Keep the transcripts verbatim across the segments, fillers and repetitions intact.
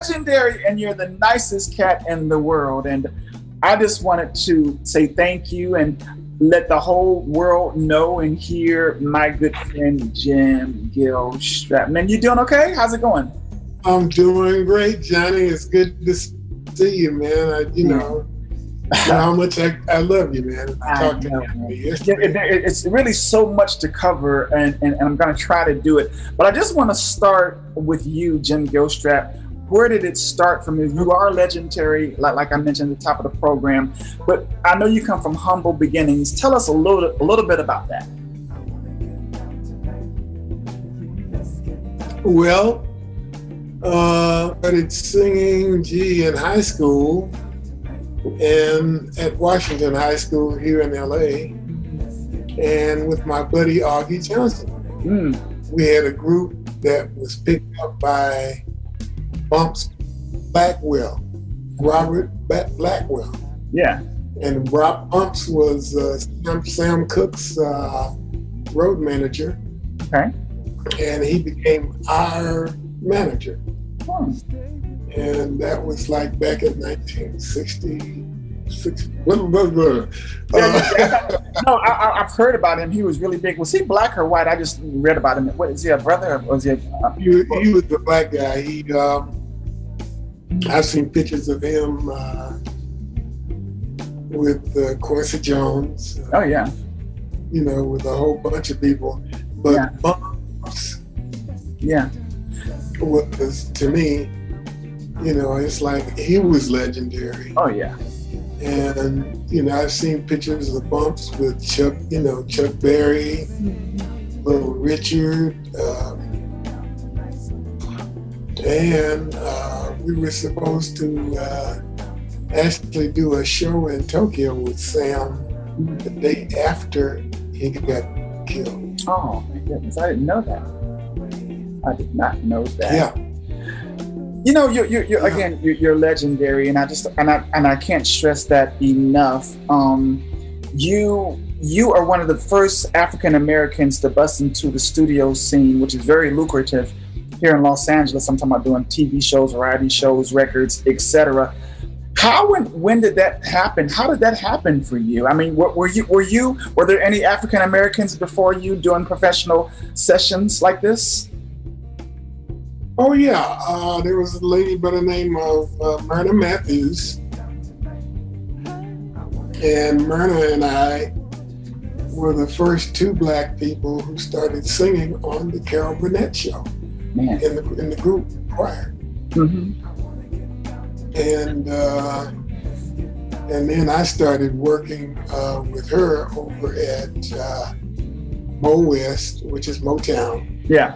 legendary and you're the nicest cat in the world. And I just wanted to say thank you and let the whole world know and hear my good friend Jim Gilstrap. Man, you doing okay? How's it going? I'm doing great, Johnny. It's good to see you, man. I, you know, how much I, I love you, man. I, I talked know, to you yesterday. It, it, it's really so much to cover, and, and, and I'm going to try to do it. But I just want to start with you, Jim Gilstrap. Where did it start from you? You are legendary, like, like I mentioned at the top of the program, but I know you come from humble beginnings. Tell us a little, a little bit about that. Well, uh, I started singing, gee, in high school and at Washington High School here in L A, and with my buddy Augie Johnson. Mm. We had a group that was picked up by Bumps Blackwell, Robert Blackwell. Yeah. And Rob Bumps was uh, Sam, Sam Cooke's uh, road manager. Okay. And he became our manager. Hmm. And that was like back in nineteen sixty-six. Blah, blah, blah. Yeah, yeah. No, I, I've heard about him. He was really big. Was he black or white? I just read about him. What, is he a brother or was he a... Uh, he, he was the black guy. He, um, I've seen pictures of him uh, with uh, Quincy Jones. Uh, oh, yeah. You know, with a whole bunch of people. But yeah. Bumps yeah. was, to me, you know, it's like he was legendary. Oh, yeah. And, you know, I've seen pictures of Bumps with Chuck, you know, Chuck Berry, Little Richard, um, and uh, we were supposed to uh, actually do a show in Tokyo with Sam the day after he got killed. Oh, my goodness. I didn't know that. I did not know that. Yeah. You know, you're, you're, you're again, you're, you're legendary, and I just and I and I can't stress that enough. Um, you you are one of the first African Americans to bust into the studio scene, which is very lucrative here in Los Angeles. I'm talking about doing T V shows, variety shows, records, et cetera. How and when did that happen? How did that happen for you? I mean, were, were you were you were there any African Americans before you doing professional sessions like this? Oh, yeah. Uh, there was a lady by the name of uh, Myrna Matthews. And Myrna and I were the first two black people who started singing on the Carol Burnett show. Man. in the in the group choir. Mm-hmm. And uh, and then I started working uh, with her over at uh, Mo West, which is Motown. Yeah.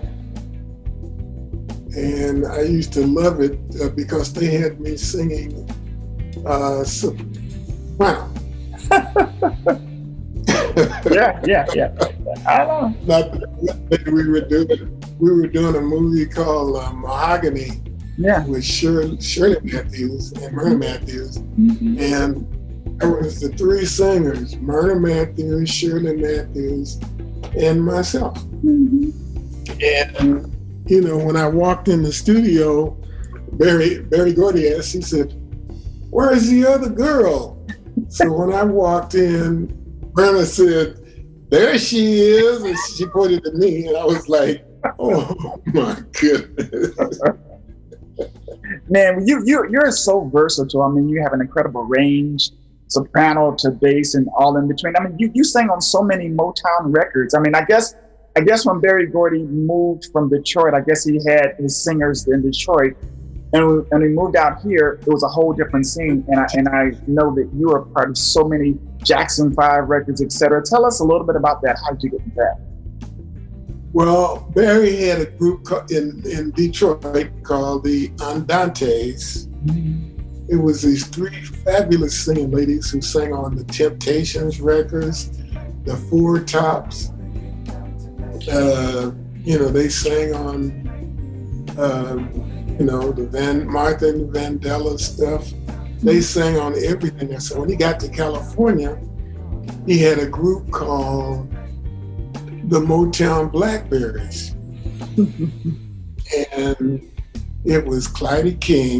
And I used to love it uh, because they had me singing uh, soprano. yeah, yeah, yeah. I know. Not that we were doing. We were doing a movie called uh, Mahogany. Yeah. With Shirley, Shirley Matthews and Myrna Matthews, mm-hmm. and there was the three singers: Myrna Matthews, Shirley Matthews, and myself. Mm-hmm. And you know, when I walked in the studio, Barry Barry Gordy asked, he said, "Where's the other girl?" So when I walked in, Myrna said, "There she is," and she pointed at me, and I was like, "Oh my goodness." Man, you you you're so versatile. I mean, you have an incredible range, soprano to bass and all in between. I mean, you, you sang on so many Motown records. I mean, I guess I guess when Berry Gordy moved from Detroit, I guess he had his singers in Detroit, and when he moved out here, it was a whole different scene. And I and I know that you are part of so many Jackson Five records, et cetera. Tell us a little bit about that. How did you get into that? Well, Barry had a group in, in Detroit called the Andantes. Mm-hmm. It was these three fabulous singing ladies who sang on the Temptations records, the Four Tops. Uh, you know, they sang on, uh, you know, the Van Martha and the Vandella stuff. They sang on everything. And so when he got to California, he had a group called the Motown Blackberries. And it was Clyde King,